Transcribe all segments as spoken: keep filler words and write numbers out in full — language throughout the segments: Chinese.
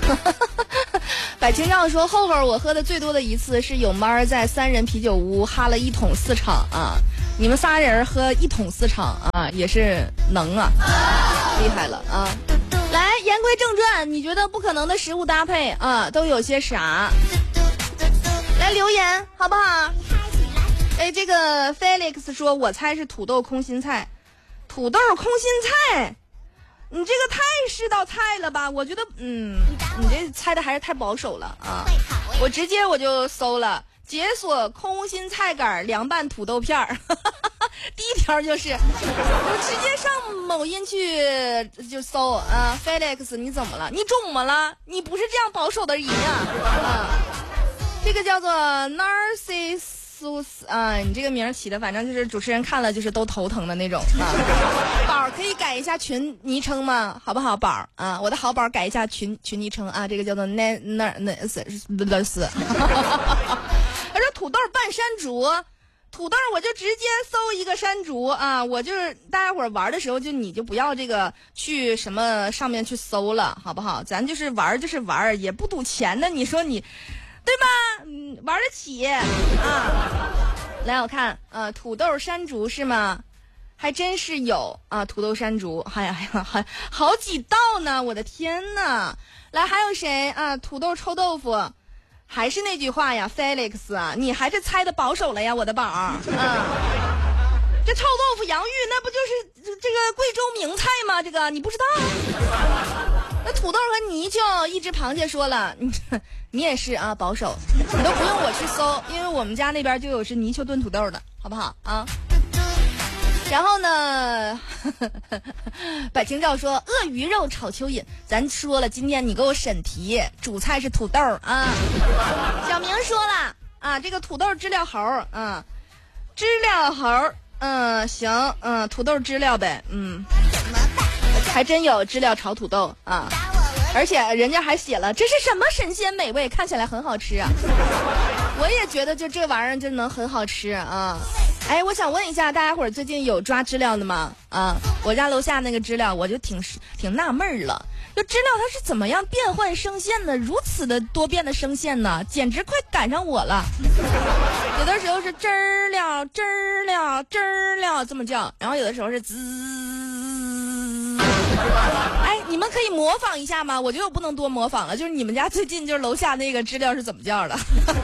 百清照说，后后我喝的最多的一次是有妈在三人啤酒屋哈了一桶四场啊，你们仨人喝一桶四场啊，也是能啊，厉害了啊！来，言归正传，你觉得不可能的食物搭配啊，都有些啥？来留言好不好？哎，这个 Felix 说，我猜是土豆空心菜，土豆空心菜。你这个太是道菜了吧？我觉得，嗯，你这猜的还是太保守了啊！我直接我就搜了，解锁空心菜杆凉拌土豆片儿，第一条就是，我直接上某音去就搜啊 ，Felix 你怎么了？你肿么了？你不是这样保守的人呀！啊，这个叫做 Narcissus。啊，你这个名起的，反正就是主持人看了就是都头疼的那种啊。宝可以改一下群昵称吗？好不好，宝啊？我的好宝改一下群群昵称啊，这个叫做那那那斯斯。他说土豆拌山竹，土豆我就直接搜一个山竹啊，我就是大家伙玩的时候就你就不要这个去什么上面去搜了，好不好？咱就是玩就是玩，也不赌钱的，你说你。对吧？嗯，玩得起啊！来，我看，呃，土豆山竹是吗？还真是有啊，土豆山竹，哎呀，还还好几道呢！我的天呐！来，还有谁啊？土豆臭豆腐，还是那句话呀 ，Felix 啊，你还是猜的保守了呀，我的宝啊！这臭豆腐洋芋，那不就是这个贵州名菜吗？这个你不知道？那土豆和泥鳅，一只螃蟹说了，你你也是啊，保守，你都不用我去搜，因为我们家那边就有是泥鳅炖土豆的，好不好啊？然后呢，百清照说鳄鱼肉炒蚯蚓，咱说了，今天你给我审题，主菜是土豆啊。小明说了啊，这个土豆知了猴啊，知了猴，嗯，行，嗯，土豆知了呗，嗯。还真有知了炒土豆啊，而且人家还写了这是什么神仙美味，看起来很好吃啊。我也觉得就这玩意儿就能很好吃啊。哎，我想问一下大家伙儿最近有抓知了的吗？啊，我家楼下那个知了我就挺挺纳闷了，就知了它是怎么样变换声线的，如此的多变的声线呢，简直快赶上我了。有的时候是知了知了知了这么叫，然后有的时候是滋。哎，你们可以模仿一下吗？我觉得我不能多模仿了，就是你们家最近就是楼下那个知了是怎么叫的？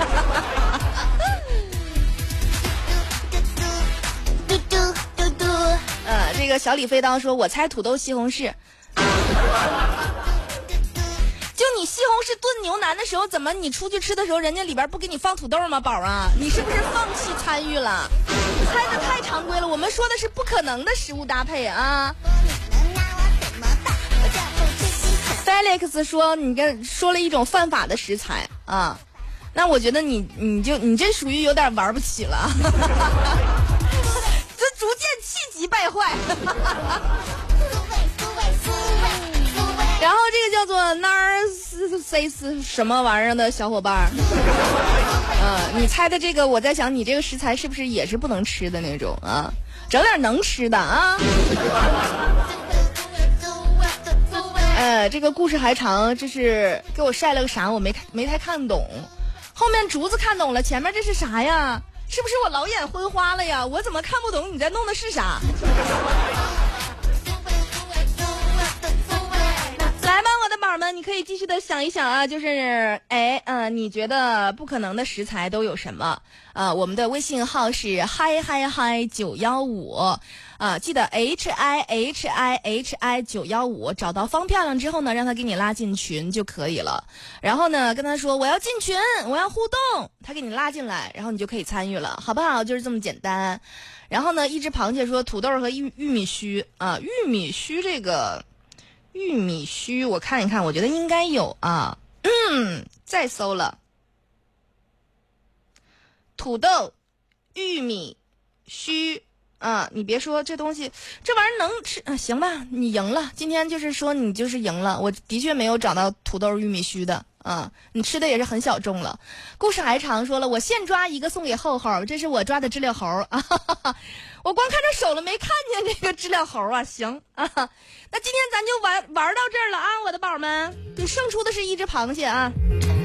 嘟嘟嘟嘟。呃，这个小李飞刀说，我猜土豆西红柿。就你西红柿炖牛腩的时候，怎么你出去吃的时候，人家里边不给你放土豆吗？宝啊，你是不是放弃参与了？猜的太常规了，我们说的是不可能的食物搭配啊。Felix 说你跟说了一种犯法的食材啊，那我觉得你你就你这属于有点玩不起了，这逐渐气急败坏。然后这个叫做 Narcissus 什么玩意儿的小伙伴，呃，你猜的这个，我在想你这个食材是不是也是不能吃的那种啊？整点能吃的啊。呃，这个故事还长，这是给我晒了个啥？我没没太看懂。后面竹子看懂了，前面这是啥呀？是不是我老眼昏花了呀？我怎么看不懂你在弄的是啥？来吧，我的宝们，你可以继续的想一想啊，就是哎，嗯、呃，你觉得不可能的食材都有什么？啊、呃，我们的微信号是嗨嗨嗨九幺五啊，记得 H I H I H I 九幺五，找到方漂亮之后呢，让他给你拉进群就可以了。然后呢，跟他说我要进群，我要互动，他给你拉进来，然后你就可以参与了，好不好？就是这么简单。然后呢，一只螃蟹说土豆和玉玉米须啊，玉米须这个。玉米须我看一看，我觉得应该有啊。嗯，再搜了土豆玉米须啊，你别说这东西这玩意儿能吃啊，行吧，你赢了，今天就是说你就是赢了，我的确没有找到土豆玉米须的啊，你吃的也是很小众了。故事还长，说了我现抓一个送给厚厚，这是我抓的知了猴啊，哈哈哈，我光看着手了，没看见这个知了猴啊。行啊，那今天咱就玩玩到这儿了啊，我的宝们，你胜出的是一只螃蟹啊。